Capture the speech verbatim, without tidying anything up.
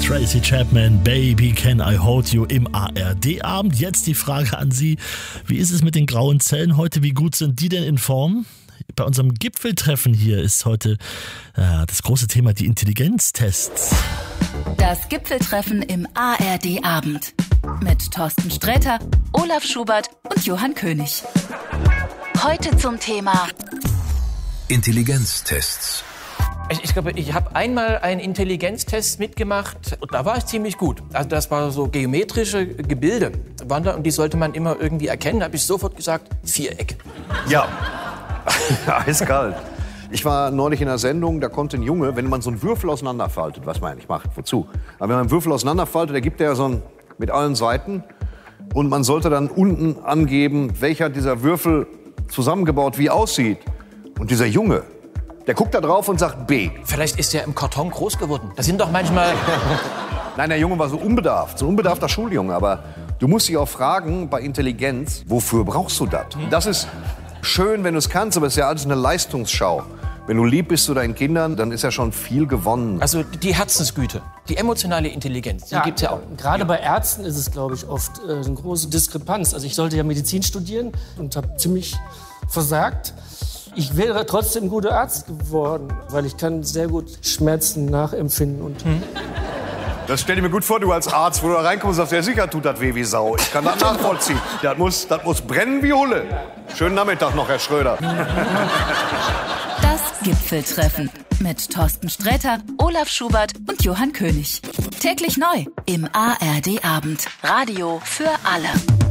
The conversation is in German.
Tracy Chapman, Baby Can I Hold You im A R D-Abend. Jetzt die Frage an Sie, wie ist es mit den grauen Zellen heute? Wie gut sind die denn in Form? Bei unserem Gipfeltreffen hier ist heute äh, das große Thema die Intelligenztests. Das Gipfeltreffen im A R D-Abend mit Thorsten Sträter, Olaf Schubert und Johann König. Heute zum Thema Intelligenztests. Ich, ich glaube, ich habe einmal einen Intelligenztest mitgemacht und da war ich ziemlich gut. Also das war so geometrische Gebilde waren da und die sollte man immer irgendwie erkennen. Da habe ich sofort gesagt, Viereck. Ja, eiskalt. Ich war neulich in einer Sendung, da konnte ein Junge, wenn man so einen Würfel auseinanderfaltet, was man eigentlich macht, wozu? Aber wenn man einen Würfel auseinanderfaltet, der gibt ja so einen mit allen Seiten und man sollte dann unten angeben, welcher dieser Würfel zusammengebaut wie aussieht. Und dieser Junge, der guckt da drauf und sagt B. Vielleicht ist er im Karton groß geworden. Das sind doch manchmal... Nein, der Junge war so unbedarft, so ein unbedarfter Schuljunge. Aber du musst dich auch fragen, bei Intelligenz, wofür brauchst du das? Das ist schön, wenn du es kannst, aber es ist ja alles eine Leistungsschau. Wenn du lieb bist zu deinen Kindern, dann ist ja schon viel gewonnen. Also die Herzensgüte, die emotionale Intelligenz, die ja, gibt's ja auch. Gerade ja. bei Ärzten ist es, glaube ich, oft äh, eine große Diskrepanz. Also ich sollte ja Medizin studieren und habe ziemlich versagt. Ich wäre trotzdem ein guter Arzt geworden, weil ich kann sehr gut Schmerzen nachempfinden. Und hm. Das stell dir mir gut vor, du als Arzt, wo du da reinkommst und sagst, ja sicher tut das weh wie Sau. Ich kann das nachvollziehen. Das muss, das muss brennen wie Hulle. Schönen Nachmittag noch, Herr Schröder. Das Gipfeltreffen mit Thorsten Sträter, Olaf Schubert und Johann König. Täglich neu im A R D-Abend. Radio für alle.